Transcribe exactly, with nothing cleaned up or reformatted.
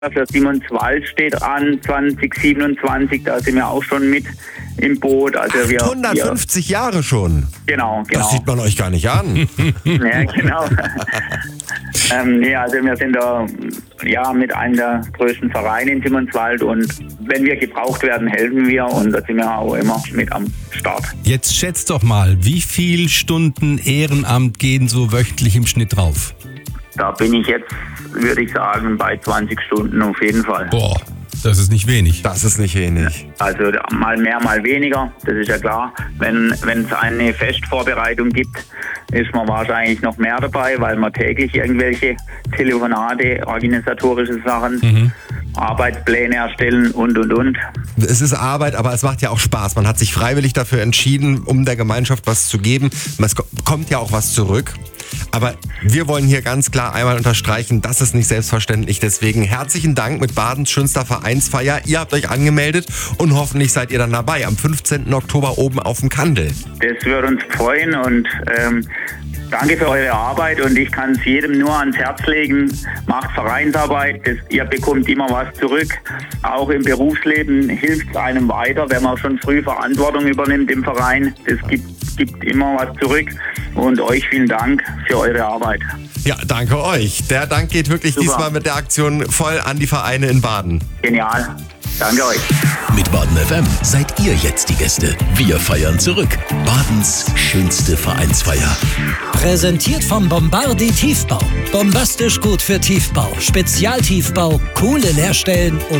Für Simonswald steht an, zwanzig siebenundzwanzig, da sind wir auch schon mit im Boot. Also wir, hundertfünfzig wir, Jahre schon? Genau, genau. Das sieht man euch gar nicht an. Ja, genau. ähm, nee, also wir sind da ja mit einem der größten Vereine in Simonswald und wenn wir gebraucht werden, helfen wir und da sind wir auch immer mit am Start. Jetzt schätzt doch mal, wie viele Stunden Ehrenamt gehen so wöchentlich im Schnitt drauf? Da bin ich jetzt, würde ich sagen, bei zwanzig Stunden auf jeden Fall. Boah, das ist nicht wenig. Das ist nicht wenig. Also mal mehr, mal weniger, das ist ja klar. Wenn wenn es eine Festvorbereitung gibt, ist man wahrscheinlich noch mehr dabei, weil man täglich irgendwelche Telefonate, organisatorische Sachen, mhm. Arbeitspläne erstellen und, und, und. Es ist Arbeit, aber es macht ja auch Spaß. Man hat sich freiwillig dafür entschieden, um der Gemeinschaft was zu geben. Es kommt ja auch was zurück. Aber wir wollen hier ganz klar einmal unterstreichen, das ist nicht selbstverständlich. Deswegen herzlichen Dank mit Badens schönster Vereinsfeier. Ihr habt euch angemeldet und hoffentlich seid ihr dann dabei am fünfzehnten Oktober oben auf dem Kandel. Das würde uns freuen und ähm, danke für eure Arbeit und ich kann es jedem nur ans Herz legen. Macht Vereinsarbeit, das, ihr bekommt immer was zurück. Auch im Berufsleben hilft es einem weiter, wenn man schon früh Verantwortung übernimmt im Verein. Das gibt, gibt immer was zurück und euch vielen Dank für eure Arbeit. Ja, danke euch. Der Dank geht wirklich Super. Diesmal mit der Aktion voll an die Vereine in Baden. Genial. Danke euch. Mit Baden F M seid ihr jetzt die Gäste. Wir feiern zurück. Badens schönste Vereinsfeier. Präsentiert vom Bombardi Tiefbau. Bombastisch gut für Tiefbau. Spezialtiefbau, coole Leerstellen und